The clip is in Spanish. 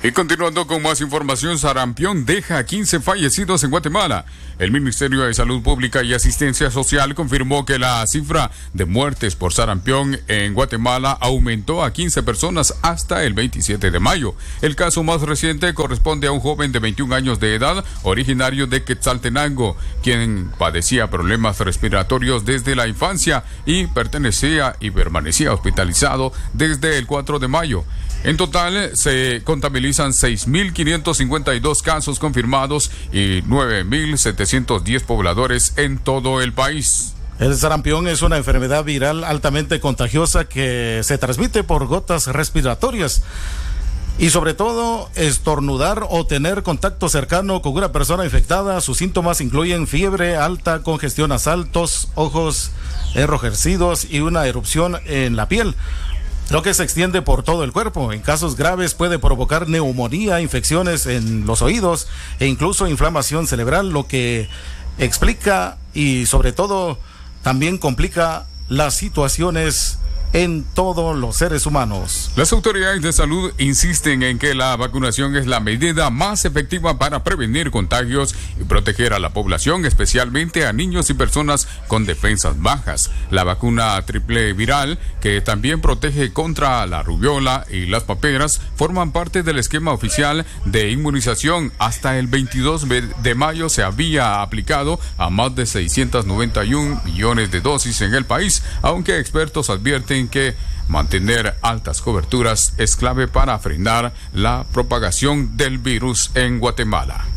Y continuando con más información, sarampión deja 15 fallecidos en Guatemala. El Ministerio de Salud Pública y Asistencia Social confirmó que la cifra de muertes por sarampión en Guatemala aumentó a 15 personas hasta el 27 de mayo. El caso más reciente corresponde a un joven de 21 años de edad, originario de Quetzaltenango, quien padecía problemas respiratorios desde la infancia y permanecía hospitalizado desde el 4 de mayo. En total se contabilizan 6.552 casos confirmados y 9.710 pobladores en todo el país. El sarampión es una enfermedad viral altamente contagiosa que se transmite por gotas respiratorias y sobre todo estornudar o tener contacto cercano con una persona infectada. Sus síntomas incluyen fiebre alta, congestión nasal, tos, ojos enrojecidos y una erupción en la piel, lo que se extiende por todo el cuerpo. En casos graves puede provocar neumonía, infecciones en los oídos e incluso inflamación cerebral, lo que explica y sobre todo también complica las situaciones en todos los seres humanos. Las autoridades de salud insisten en que la vacunación es la medida más efectiva para prevenir contagios y proteger a la población, especialmente a niños y personas con defensas bajas. La vacuna triple viral, que también protege contra la rubiola y las paperas, forman parte del esquema oficial de inmunización. Hasta el 22 de mayo se había aplicado a más de 691 millones de dosis en el país, aunque expertos advierten que mantener altas coberturas es clave para frenar la propagación del virus en Guatemala.